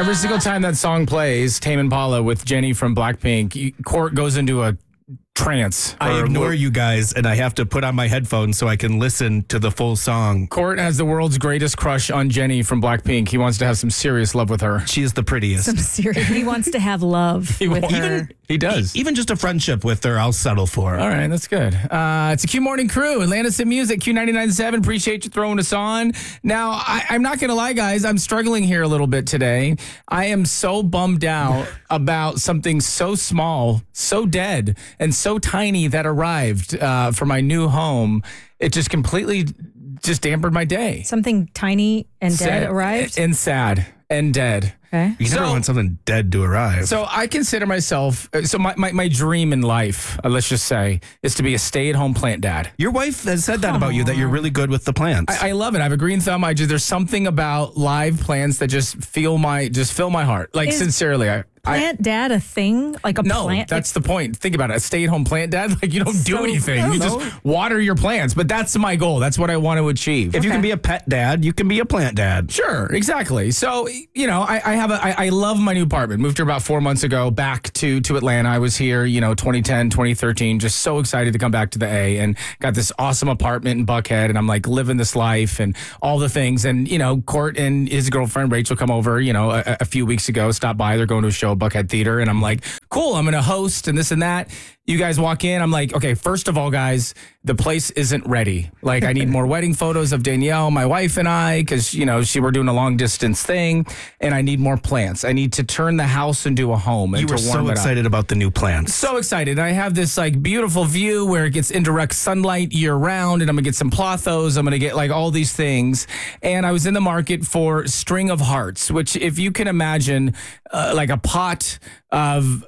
Every single time that song plays, Tame Impala with Jenny from Blackpink, Court goes into a trance. I ignore you guys, and I have to put on my headphones so I can listen to the full song. Court has the world's greatest crush on Jenny from Blackpink. He wants to have some serious love with her. She is the prettiest. Some serious. He wants to have love with her. He does. Even just a friendship with her, I'll settle for. All right, that's good. It's a Q Morning Crew, Atlanta City Music, Q99.7. Appreciate you throwing us on. Now, I'm not going to lie, guys. I'm struggling here a little bit today. I am so bummed out about something so small, so dead, and so tiny that arrived for my new home. It just completely just dampened my day. Something tiny and dead arrived? And sad and dead. Okay. You never want something dead to arrive. So I consider myself, my dream in life, let's just say, is to be a stay-at-home plant dad. Your wife has said that about you, that you're really good with the plants. I love it. I have a green thumb. There's something about live plants that just fill my heart. Like, sincerely, Plant dad a thing? Like a plant? No, that's the point. Think about it. A stay-at-home plant dad, like you don't do anything. You just water your plants. But that's my goal. That's what I want to achieve. If you can be a pet dad, you can be a plant dad. Sure, exactly. So, I love my new apartment. Moved here about 4 months ago back to Atlanta. I was here, 2010, 2013, just so excited to come back to the A, and got this awesome apartment in Buckhead, and I'm like living this life and all the things. And, Court and his girlfriend Rachel come over, a few weeks ago, stopped by. They're going to a show, Buckhead Theater, and I'm like, cool, I'm going to host and this and that. You guys walk in, I'm like, okay, first of all, guys, the place isn't ready. Like, I need more wedding photos of Danielle, my wife, and I, because, we're doing a long distance thing, and I need more plants. I need to turn the house into a home. And you were so excited about the new plants. So excited. I have this, beautiful view where it gets indirect sunlight year round, and I'm going to get some pothos. I'm going to get, all these things. And I was in the market for String of Hearts, which, if you can imagine, a pot of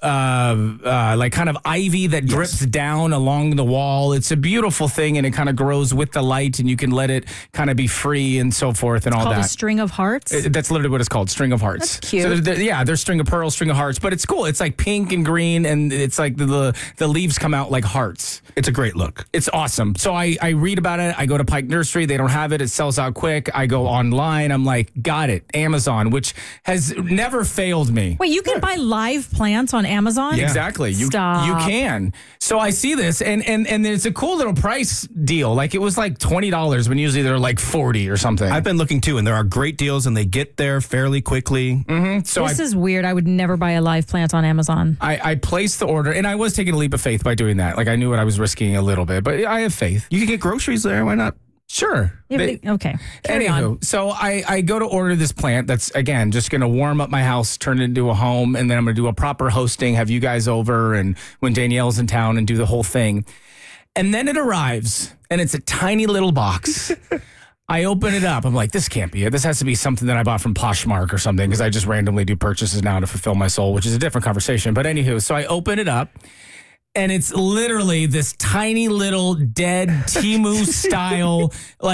kind of ivy that drips down along the wall. It's a beautiful thing, and it kind of grows with the light, and you can let it kind of be free and so forth and all that. It's called a string of hearts? That's literally what it's called, String of Hearts. That's cute. So there's string of pearls, string of hearts, but it's cool. It's like pink and green, and it's like the leaves come out like hearts. It's a great look. It's awesome. So I read about it. I go to Pike Nursery. They don't have it. It sells out quick. I go online. I'm like, got it. Amazon, which has never failed me. Wait, you can buy live plants on Amazon? Yeah. Exactly. Stop. You can. So I see this, and it's a cool little price deal. Like, it was like $20 when usually they're like $40 or something. I've been looking too, and there are great deals, and they get there fairly quickly. Mm-hmm. So this is weird. I would never buy a live plant on Amazon. I placed the order, and I was taking a leap of faith by doing that. Like, I knew what I was risking a little bit, but I have faith. You can get groceries there. Why not? Sure. Yeah, okay. Carry on. So I go to order this plant that's, again, just going to warm up my house, turn it into a home, and then I'm going to do a proper hosting, have you guys over, and when Danielle's in town, and do the whole thing. And then it arrives, and it's a tiny little box. I open it up. I'm like, this can't be it. This has to be something that I bought from Poshmark or something, because I just randomly do purchases now to fulfill my soul, which is a different conversation. But anywho, so I open it up. And it's literally this tiny little dead Temu style,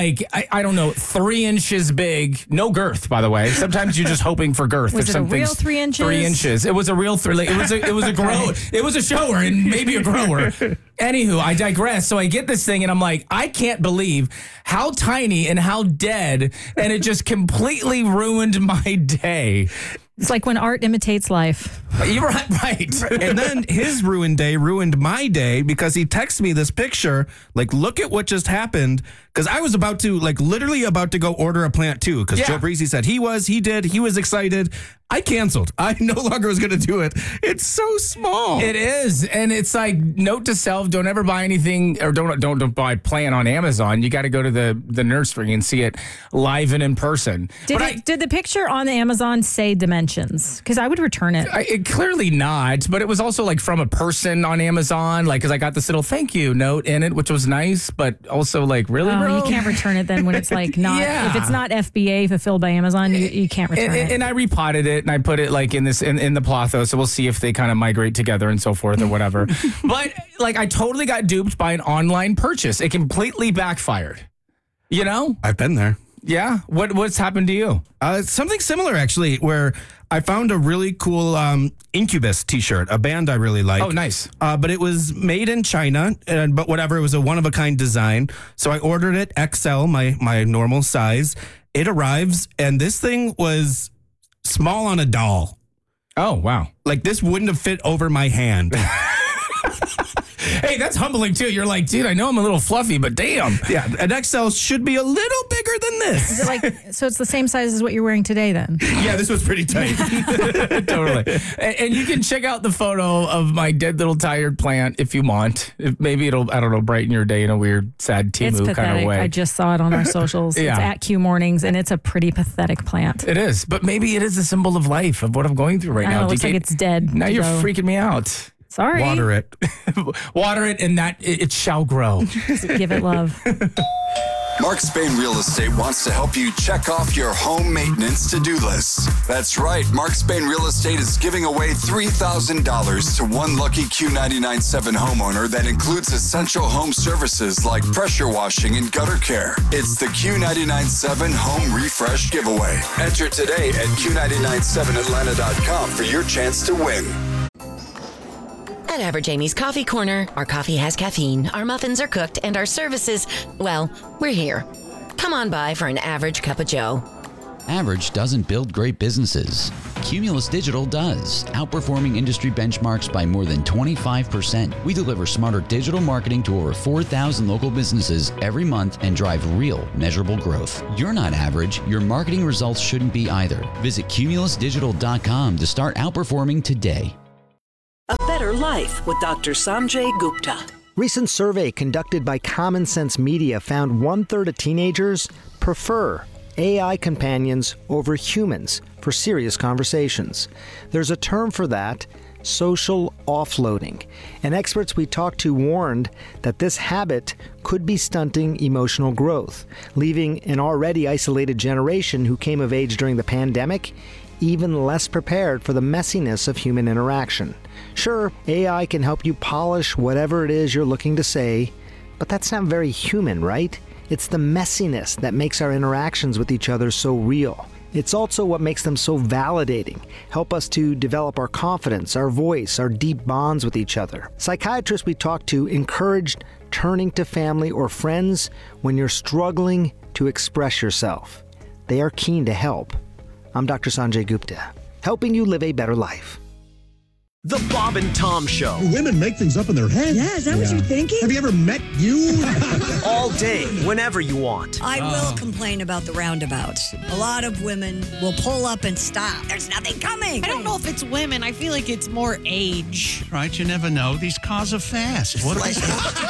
I don't know, 3 inches big. No girth, by the way. Sometimes you're just hoping for girth. Was it a real 3 inches? 3 inches. It was a real it was a grower. It was a shower and maybe a grower. Anywho, I digress. So I get this thing and I'm like, I can't believe how tiny and how dead, and it just completely ruined my day. It's like when art imitates life. You're right. And then his ruined day ruined my day, because he texted me this picture, like, look at what just happened. Because I was about to, literally about to go order a plant too. Because Joe Breezy said he was excited. I canceled. I no longer was going to do it. It's so small. It is. And it's like, note to self, don't ever buy anything, or don't buy plant on Amazon. You got to go to the nursery and see it live and in person. Did the picture on the Amazon say dimensions? Because I would return it. It clearly not, but it was also from a person on Amazon, because I got this little thank you note in it, which was nice, but also really, bro? You can't return it then when it's not, if it's not FBA fulfilled by Amazon, you can't return it. And I repotted it, and I put it in the Plotho, so we'll see if they kind of migrate together and so forth or whatever. But I totally got duped by an online purchase. It completely backfired. I've been there. Yeah? What's happened to you? Something similar, actually, where I found a really cool Incubus t-shirt, a band I really like. Oh, nice. But it was made in China, but whatever, it was a one-of-a-kind design. So I ordered it XL, my normal size. It arrives, and this thing was small on a doll. Oh, wow. Like this wouldn't have fit over my hand. Hey, that's humbling too. You're like, dude, I know I'm a little fluffy, but damn. Yeah, an XL should be a little bigger than this. Is it like, so it's the same size as what you're wearing today then? Yeah, this was pretty tight. Totally. And you can check out the photo of my dead little tired plant if you want. Maybe it'll, I don't know, brighten your day in a weird, sad It's Temu pathetic. kind of way. I just saw it on our socials. Yeah. It's at Q Mornings, and it's a pretty pathetic plant. It is, but maybe it is a symbol of life, of what I'm going through right I now. know, it looks like it's dead. Now you're So- freaking me out. Sorry. Water it. Water it, and that it shall grow. Give it love. Mark Spain Real Estate wants to help you check off your home maintenance to-do list. That's right. Mark Spain Real Estate is giving away $3,000 to one lucky Q99.7 homeowner that includes essential home services like pressure washing and gutter care. It's the Q99.7 Home Refresh Giveaway. Enter today at Q997Atlanta.com for your chance to win. At Average Amy's Coffee Corner, our coffee has caffeine, our muffins are cooked, and our services, well, we're here. Come on by for an average cup of joe. Average doesn't build great businesses. Cumulus Digital does, outperforming industry benchmarks by more than 25%. We deliver smarter digital marketing to over 4,000 local businesses every month and drive real, measurable growth. You're not average. Your marketing results shouldn't be either. Visit cumulusdigital.com to start outperforming today. A Better Life with Dr. Sanjay Gupta. Recent survey conducted by Common Sense Media found 1/3 of teenagers prefer AI companions over humans for serious conversations. There's a term for that, social offloading. And experts we talked to warned that this habit could be stunting emotional growth, leaving an already isolated generation who came of age during the pandemic even less prepared for the messiness of human interaction. Sure, AI can help you polish whatever it is you're looking to say, but that's not very human, right? It's the messiness that makes our interactions with each other so real. It's also what makes them so validating, help us to develop our confidence, our voice, our deep bonds with each other. Psychiatrists we talked to encouraged turning to family or friends when you're struggling to express yourself. They are keen to help. I'm Dr. Sanjay Gupta, helping you live a better life. The Bob and Tom Show. Women make things up in their head. Yeah, is that what you're thinking? Have you ever met you? All day, whenever you want. I will complain about the roundabouts. A lot of women will pull up and stop. There's nothing coming. I don't know if it's women. I feel like it's more age. Right, you never know. These cars are fast. What They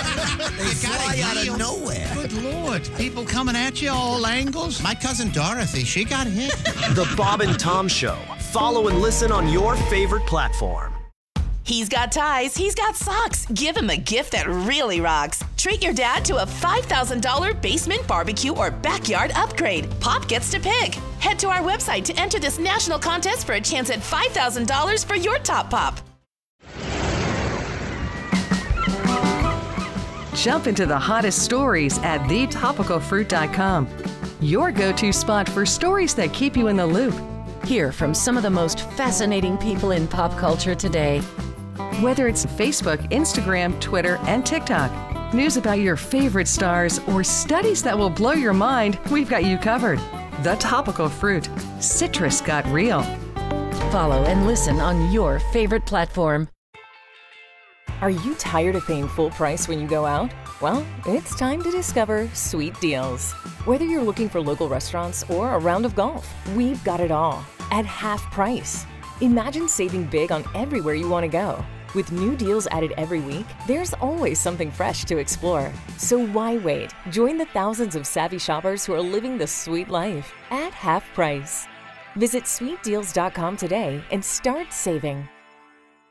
fly out of nowhere. Good Lord. People coming at you all angles. My cousin Dorothy, she got hit. The Bob and Tom Show. Follow and listen on your favorite platform. He's got ties, he's got socks. Give him a gift that really rocks. Treat your dad to a $5,000 basement barbecue or backyard upgrade. Pop gets to pick. Head to our website to enter this national contest for a chance at $5,000 for your top pop. Jump into the hottest stories at thetopicalfruit.com. Your go-to spot for stories that keep you in the loop. Hear from some of the most fascinating people in pop culture today. Whether it's Facebook, Instagram, Twitter, and TikTok, news about your favorite stars, or studies that will blow your mind, we've got you covered. The Topical Fruit. Citrus got real. Follow and listen on your favorite platform. Are you tired of paying full price when you go out? Well, it's time to discover Sweet Deals. Whether you're looking for local restaurants or a round of golf, we've got it all at half price. Imagine saving big on everywhere you want to go. With new deals added every week, there's always something fresh to explore. So why wait? Join the thousands of savvy shoppers who are living the sweet life at half price. Visit sweetdeals.com today and start saving.